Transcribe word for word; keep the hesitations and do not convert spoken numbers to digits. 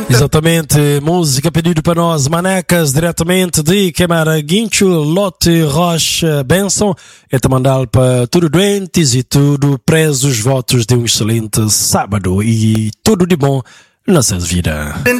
Exatamente, música pedido para nós, Manecas, diretamente de Queimara Guincho, Lote Rocha Benson, é te mandar para tudo doentes e tudo presos, votos de um excelente sábado e tudo de bom na sua vida.